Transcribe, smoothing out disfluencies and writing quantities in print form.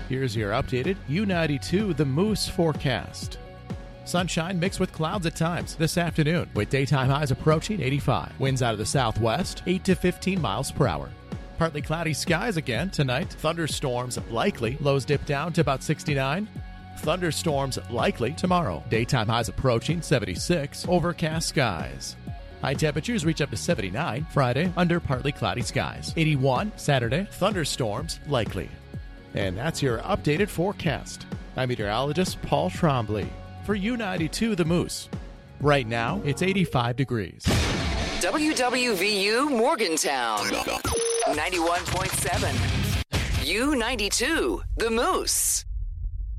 Here's your updated U92 The Moose forecast. Sunshine mixed with clouds at times this afternoon, with daytime highs approaching 85. Winds out of the southwest, 8 to 15 miles per hour. Partly cloudy skies again tonight. Thunderstorms likely. Lows dip down to about 69. Thunderstorms likely tomorrow. Daytime highs approaching 76. Overcast skies. High temperatures reach up to 79 Friday under partly cloudy skies. 81 Saturday. Thunderstorms likely. And that's your updated forecast. I'm meteorologist Paul Trombley for U92 The Moose. Right now, it's 85 degrees. WWVU Morgantown 91.7. U92 The Moose.